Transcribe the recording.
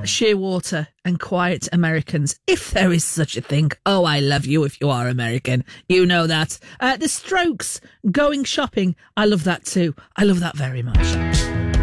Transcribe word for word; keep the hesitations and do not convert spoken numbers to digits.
Shearwater and Quiet Americans, if there is such a thing. Oh, I love you if you are American. You know that. Uh, the Strokes, Going Shopping. I love that too. I love that very much.